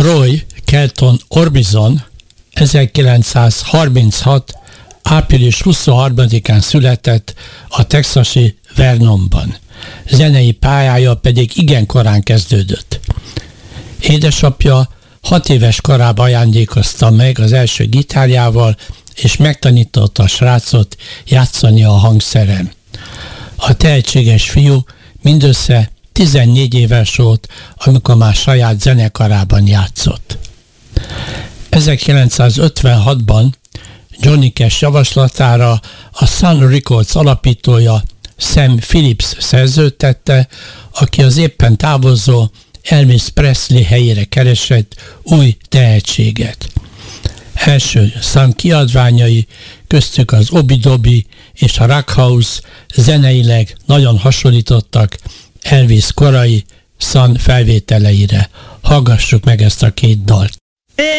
Roy Kelton Orbison 1936. április 23-án született a texasi Vernonban. Zenei pályája pedig igen korán kezdődött. Édesapja 6 éves korában ajándékozta meg az első gitárjával, és megtanította a srácot játszani a hangszeren. A tehetséges fiú mindössze 14 éves volt, amikor már saját zenekarában játszott. 1956-ban Johnny Cash javaslatára a Sun Records alapítója Sam Phillips szerződtette, aki az éppen távozó Elvis Presley helyére keresett új tehetséget. Első szám kiadványai, köztük az Obi-Dobi és a Rock House zeneileg nagyon hasonlítottak Elvis korai Sun felvételeire. Hallgassuk meg ezt a két dalt.